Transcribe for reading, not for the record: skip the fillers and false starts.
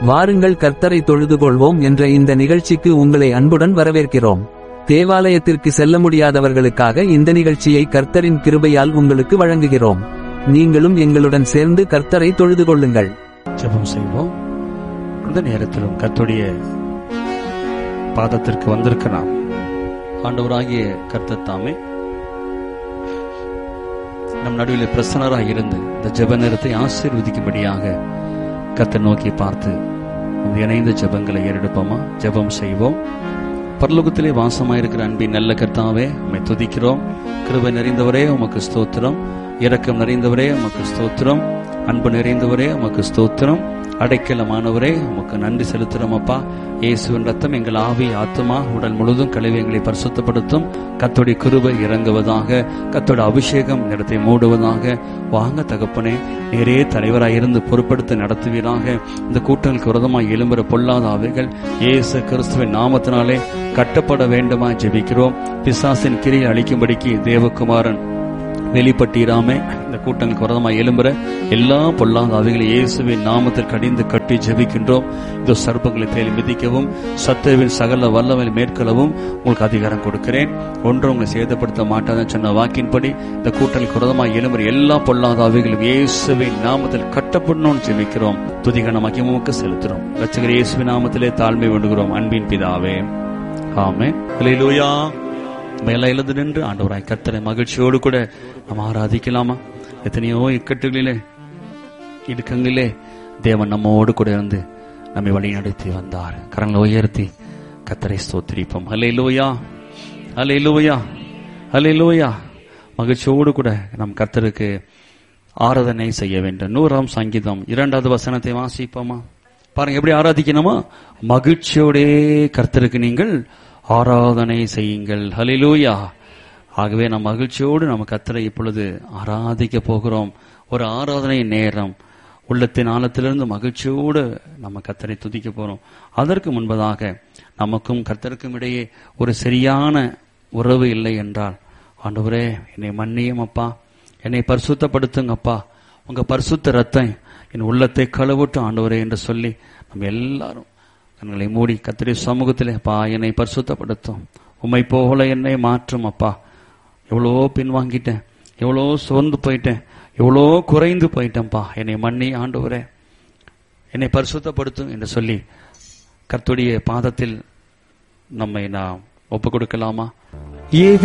வாருங்கள் கர்த்தரை தொழுது கொள்வோம் என்ற இந்த நிகழ்ச்சிக்கு உங்களை அன்புடன் வரவேற்கிறோம். தேவாலயத்திற்கு செல்ல முடியாதவர்களுக்காக இந்த நிகழ்ச்சியை கர்த்தரின் கிருபையால் உங்களுக்கு வழங்குகிறோம். நீங்களும் எங்களுடன் சேர்ந்து கர்த்தரை தொழுது கொள்ளுங்கள். ஜெபம் செய்வோம். இந்த நேரத்திலும் கர்த்தருடைய பாதத்திற்கு வந்திருக்கலாம். ஆண்டவராகிய கர்த்தர் தாமே நம் நடுவில் பிரசன்னராக இருந்து இந்த ஜெப நேரத்தை ஆசீர்வதிக்கும்படியாக கர்த்தர் நோக்கி பார்த்து இணைந்த ஜெபங்களை ஏறெடுப்போமா? ஜெபம் செய்வோம். பரலோகத்திலே வாசமாயிருக்கிற அன்பின் நல்ல கர்த்தாவே, உம்மை துதிக்கிறோம். கிருபை நிறைந்தவரே உமக்கு ஸ்தோத்திரம். இரக்கம் நிறைந்தவரே உமக்கு ஸ்தோத்திரம். அன்பு நிறைந்தவரே உமக்கு ஸ்தோத்திரம். அடைக்கலமானவரே உமக்கு நன்றி செலுத்துறோம் அப்பா. இயேசுவின் ரத்தம் எங்கள் ஆவி ஆத்மா உடல் முழுதும் கழுவி எங்களை பரிசுத்தப்படுத்தும். கர்த்தருடைய கிருபை இறங்குவதாக, கர்த்தருடைய அபிஷேகம் இடத்தை மூடுவதாக. வாங்க தகப்பனே, நேரே தலைவராக இருந்து பொறுப்படுத்த நடத்துவீராக. இந்த கூட்டங்களுக்கு விரோதமாய் எழும்புற பொல்லாத ஆவிகள் இயேசு கிறிஸ்துவின் நாமத்தினாலே கட்டப்பட வேண்டுமா ஜெபிக்கிறோம். பிசாசின் கிரியை அழிக்கும்படிக்கு தேவகுமாரன் வெளிப்பட்டீராமே. இந்த கூட்டங்களுக்கு விரோதமாய் எழும்புற எல்லா பொல்லாத ஆவிகளை இயேசுவின் நாமத்தில் கடிந்து கட்டி ஜெபிக்கின்றோம். இந்த சர்ப்பங்களை தேடி மிதிக்கவும் சத்துருவின் சகல வல்லமை மேற்கொள்ளவும் உங்களுக்கு அதிகாரம் கொடுக்கிறேன். ஒன்றும் உங்களை சேதப்படுத்த மாட்டாதுன்னு சொன்ன வாக்கின்படி இந்த கூட்டங்களுக்கு விரோதமாய் எழும்புற எல்லா பொல்லாத ஆவிகளும் இயேசுவின் நாமத்தில் கட்டப்படணும்னு ஜெபிக்கிறோம். துதிகன மகிமைக்கு செலுத்துறோம். ரட்சகர் இயேசுவின் நாமத்திலே தாழ்மை வேண்டுகிறோம். அன்பின் பிதாவே, ஆமென். அல்லேலூயா. மேல எழுந்து நின்று ஆண்டவராய் கர்த்தரை மகிழ்ச்சியோடு கூட நம்ம ஆராதிக்கலாமா? எத்தனையோ இக்கட்டுகளிலே இடுக்கங்களிலே தேவன் நம்மோடு கூட இருந்து நம்மை வழி நடத்தி வந்தார். கரங்களை உயர்த்தி கர்த்தரை ஸ்தோத்திரிப்போம். அல்லேலூயா, அல்லேலூயா, அல்லேலூயா. மகிழ்ச்சியோடு கூட நம் கர்த்தருக்கு ஆராதனை செய்ய வேண்டும். 100ஆம் சங்கீதம் 2வது வசனத்தை வாசிப்போமா? பாருங்க எப்படி ஆராதிக்கணுமா? மகிழ்ச்சியோடே கர்த்தருக்கு நீங்கள் ஆராதனை செய்யுங்கள். ஹல்லேலூயா. ஆகவே நம் மகிழ்ச்சியோடு நம்ம கர்த்தரை இப்பொழுது ஆராதிக்க போகிறோம். ஒரு ஆராதனை நேரம். உள்ளத்தின் ஆழத்திலிருந்து மகிழ்ச்சியோடு நம்ம கர்த்தரை துதிக்க போறோம். அதற்கு முன்பதாக நமக்கும் கர்த்தருக்கும் இடையே ஒரு சரியான உறவு இல்லை என்றால், ஆண்டவரே என்னை மன்னியும் அப்பா, என்னை பரிசுத்தப்படுத்துங்கப்பா, உங்க பரிசுத்த ரத்தம் என் உள்ளத்தை கழுவட்டும் ஆண்டவரே என்று சொல்லி நம்ம எல்லாரும் கண்களை மூடி கர்த்தருடைய சமூகத்திலே, அப்பா என்னை பரிசுத்தப்படுத்தும், உம்மை போல என்னை மாற்றும் அப்பா, எவ்வளோ பின்வாங்கிட்டேன், எவ்வளோ சோர்ந்து போயிட்டேன், எவ்வளோ குறைந்து போயிட்டேன்ப்பா, என்னை மன்னி ஆண்டவரே, என்னை பரிசுத்தப்படுத்தும் என்று சொல்லி கர்த்தருடைய பாதத்தில் நம்மை நாம் ஒப்புக் கொடுக்கலாமா?